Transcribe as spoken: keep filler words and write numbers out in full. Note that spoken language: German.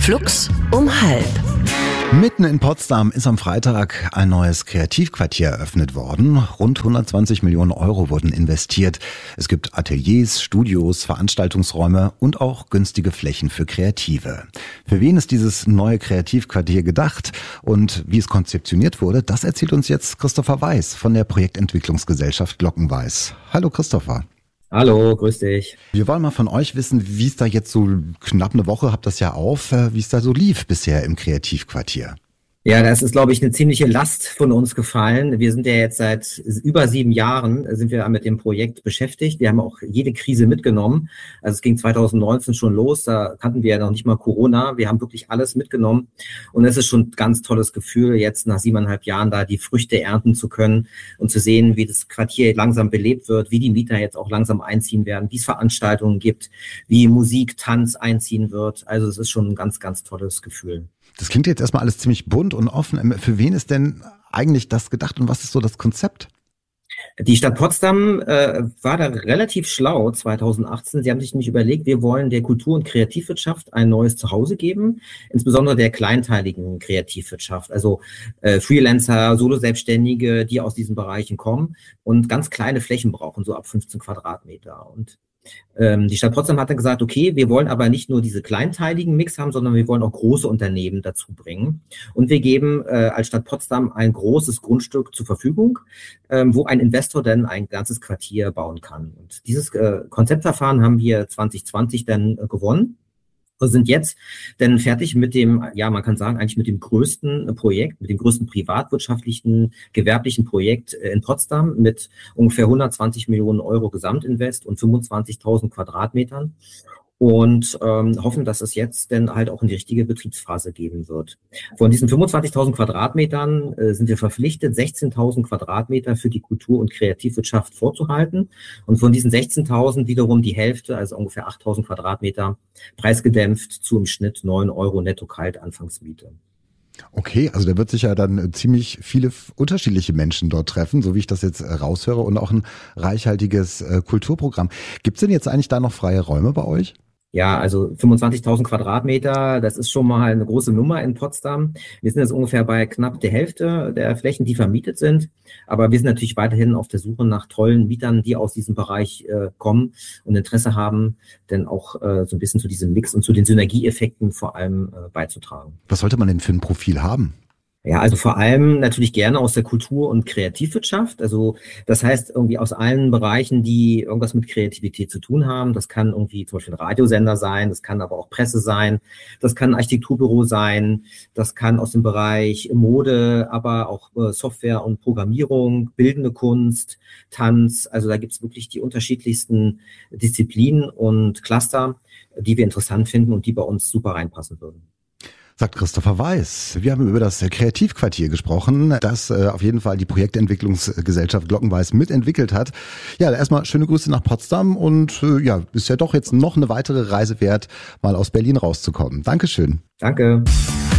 Flux um halb. Mitten in Potsdam ist am Freitag ein neues Kreativquartier eröffnet worden. Rund hundertzwanzig Millionen Euro wurden investiert. Es gibt Ateliers, Studios, Veranstaltungsräume und auch günstige Flächen für Kreative. Für wen ist dieses neue Kreativquartier gedacht und wie es konzeptioniert wurde, das erzählt uns jetzt Christopher Weiß von der Projektentwicklungsgesellschaft Glockenweiß. Hallo Christopher. Hallo, grüß dich. Wir wollen mal von euch wissen, wie es da jetzt so knapp eine Woche, habt das ja auf, wie es da so lief bisher im Kreativquartier. Ja, das ist, glaube ich, eine ziemliche Last von uns gefallen. Wir sind ja jetzt seit über sieben Jahren sind wir mit dem Projekt beschäftigt. Wir haben auch jede Krise mitgenommen. Also es ging zwanzig neunzehn schon los, da kannten wir ja noch nicht mal Corona. Wir haben wirklich alles mitgenommen. Und es ist schon ein ganz tolles Gefühl, jetzt nach siebeneinhalb Jahren da die Früchte ernten zu können und zu sehen, wie das Quartier langsam belebt wird, wie die Mieter jetzt auch langsam einziehen werden, wie es Veranstaltungen gibt, wie Musik, Tanz einziehen wird. Also es ist schon ein ganz, ganz tolles Gefühl. Das klingt jetzt erstmal alles ziemlich bunt und offen. Für wen ist denn eigentlich das gedacht und was ist so das Konzept? Die Stadt Potsdam äh, war da relativ schlau zwanzig achtzehn. Sie haben sich nämlich überlegt, wir wollen der Kultur- und Kreativwirtschaft ein neues Zuhause geben, insbesondere der kleinteiligen Kreativwirtschaft, also äh, Freelancer, Solo-Selbstständige, die aus diesen Bereichen kommen und ganz kleine Flächen brauchen, so ab fünfzehn Quadratmeter. Und Ähm, die Stadt Potsdam hat dann gesagt, okay, wir wollen aber nicht nur diese kleinteiligen Mix haben, sondern wir wollen auch große Unternehmen dazu bringen. Und wir geben äh, als Stadt Potsdam ein großes Grundstück zur Verfügung, ähm, wo ein Investor dann ein ganzes Quartier bauen kann. Und dieses äh, Konzeptverfahren haben wir zwanzig zwanzig dann äh, gewonnen. Wir sind jetzt dann fertig mit dem, ja, man kann sagen, eigentlich mit dem größten Projekt, mit dem größten privatwirtschaftlichen, gewerblichen Projekt in Potsdam mit ungefähr hundertzwanzig Millionen Euro Gesamtinvest und fünfundzwanzigtausend Quadratmetern. Und ähm, hoffen, dass es jetzt dann halt auch in die richtige Betriebsphase geben wird. Von diesen fünfundzwanzigtausend Quadratmetern äh, sind wir verpflichtet, sechzehntausend Quadratmeter für die Kultur- und Kreativwirtschaft vorzuhalten. Und von diesen sechzehntausend wiederum die Hälfte, also ungefähr achttausend Quadratmeter, preisgedämpft zu im Schnitt neun Euro netto kalt Anfangsmiete. Okay, also da wird sich ja dann ziemlich viele unterschiedliche Menschen dort treffen, so wie ich das jetzt raushöre, und auch ein reichhaltiges äh, Kulturprogramm. Gibt es denn jetzt eigentlich da noch freie Räume bei euch? Ja, also fünfundzwanzigtausend Quadratmeter, das ist schon mal eine große Nummer in Potsdam. Wir sind jetzt ungefähr bei knapp der Hälfte der Flächen, die vermietet sind. Aber wir sind natürlich weiterhin auf der Suche nach tollen Mietern, die aus diesem Bereich äh, kommen und Interesse haben, denn auch äh, so ein bisschen zu diesem Mix und zu den Synergieeffekten vor allem äh, beizutragen. Was sollte man denn für ein Profil haben? Ja, also vor allem natürlich gerne aus der Kultur- und Kreativwirtschaft. Also das heißt irgendwie aus allen Bereichen, die irgendwas mit Kreativität zu tun haben. Das kann irgendwie zum Beispiel ein Radiosender sein, das kann aber auch Presse sein, das kann ein Architekturbüro sein, das kann aus dem Bereich Mode, aber auch äh, Software und Programmierung, bildende Kunst, Tanz. Also da gibt's wirklich die unterschiedlichsten Disziplinen und Cluster, die wir interessant finden und die bei uns super reinpassen würden. Sagt Christopher Weiß. Wir haben über das Kreativquartier gesprochen, das äh, auf jeden Fall die Projektentwicklungsgesellschaft Glockenweiß mitentwickelt hat. Ja, erstmal schöne Grüße nach Potsdam und äh, ja, ist ja doch jetzt noch eine weitere Reise wert, mal aus Berlin rauszukommen. Dankeschön. Danke.